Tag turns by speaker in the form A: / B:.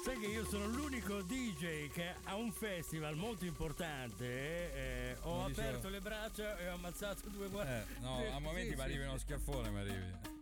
A: Sai che io sono l'unico DJ che a un festival molto importante ho aperto le braccia e ho ammazzato due guardie.
B: No, a momenti mi arrivi uno schiaffone, mi arrivi.